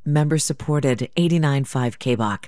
member-supported 89.5 KBOK.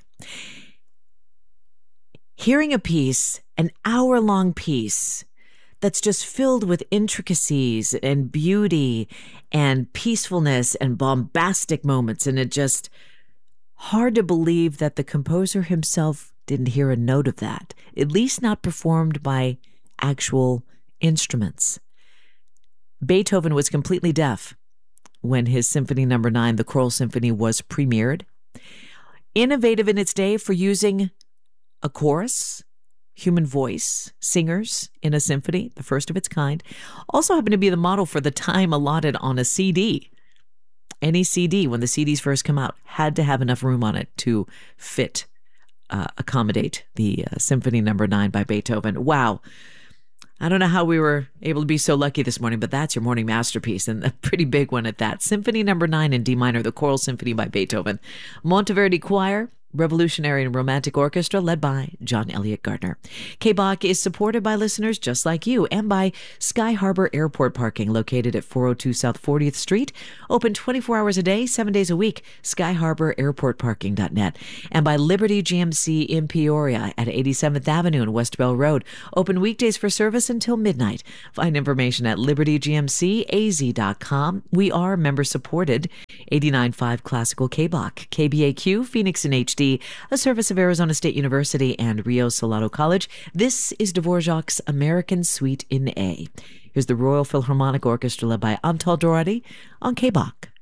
Hearing a piece, an hour-long piece, that's just filled with intricacies and beauty and peacefulness and bombastic moments. And it just hard to believe that the composer himself didn't hear a note of that, at least not performed by actual instruments. Beethoven was completely deaf when his Symphony No. 9, the Choral Symphony, was premiered. Innovative in its day for using a chorus, human voice, singers in a symphony, the first of its kind. Also happened to be the model for the time allotted on a CD. Any CD, when the CDs first come out, had to have enough room on it to accommodate the Symphony No. 9 by Beethoven. Wow. I don't know how we were able to be so lucky this morning, but that's your morning masterpiece, and a pretty big one at that. Symphony No. 9 in D minor, the Choral Symphony by Beethoven. Monteverdi Choir, Revolutionary and Romantic Orchestra, led by John Elliott Gardner. KBOK is supported by listeners just like you and by Sky Harbor Airport Parking, located at 402 South 40th Street. Open 24 hours a day, 7 days a week. SkyHarborAirportParking.net. And by Liberty GMC in Peoria at 87th Avenue and West Bell Road. Open weekdays for service until midnight. Find information at libertygmcaz.com. We are member-supported. 89.5 Classical KBOK. KBAQ, Phoenix in HD. A service of Arizona State University and Rio Salado College. This is Dvorak's American Suite in A. Here's the Royal Philharmonic Orchestra led by Antal Dorati on KBOK.